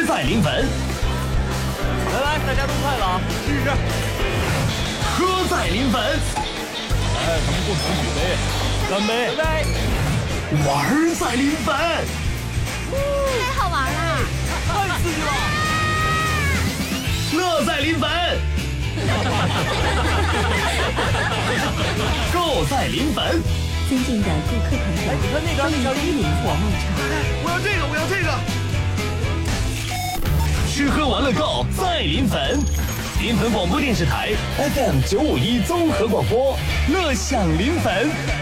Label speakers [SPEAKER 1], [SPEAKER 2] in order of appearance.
[SPEAKER 1] 在临汾。
[SPEAKER 2] 来，大家动筷子啊！试试。
[SPEAKER 1] 喝在临汾。
[SPEAKER 2] 咱们共同举杯，干杯！干杯！
[SPEAKER 1] 玩在临汾。
[SPEAKER 3] 太好玩了！
[SPEAKER 2] 太刺激了！
[SPEAKER 1] 乐在临汾。购在临汾。
[SPEAKER 4] 尊敬的顾客朋友，
[SPEAKER 2] 你看那个
[SPEAKER 4] 欢迎光临火漫茶。
[SPEAKER 5] 我要这个，我要这个。
[SPEAKER 1] 吃喝玩乐购在临汾。临汾广播电视台 FM 951综合广播，乐享临汾。